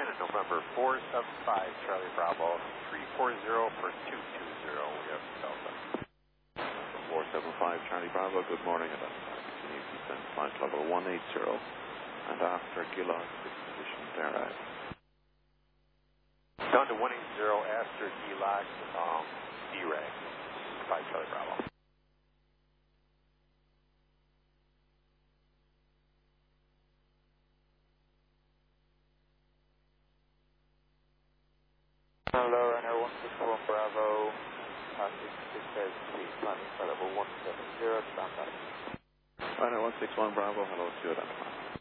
November 475 Charlie Bravo 340 for 220. We have Delta. 475 Charlie Bravo, good morning. Continue to descend flight level 180 and after Gillock, this position there at. Down to 180 after Gillock, D-Rag, 5 Charlie Bravo. Hello, runner 161 Bravo, passing 6 flight level 170, stand by. Runner 161 Bravo, hello, 2 identify.